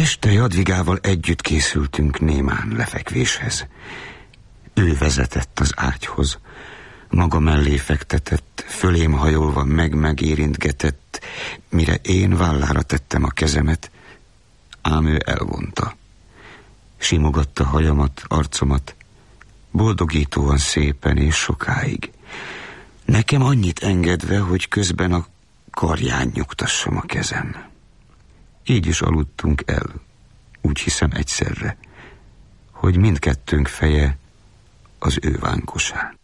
Este Jadvigával együtt készültünk némán lefekvéshez. Ő vezetett az ágyhoz, maga mellé fektetett, fölém hajolva megérintgetett, mire én vállára tettem a kezemet, ám ő elvonta. Simogatta hajamat, arcomat, boldogítóan szépen és sokáig. Nekem annyit engedve, hogy közben a karján nyugtassam a kezem. Így is aludtunk el, úgy hiszem egyszerre, hogy mindkettőnk feje az ő vánkosán.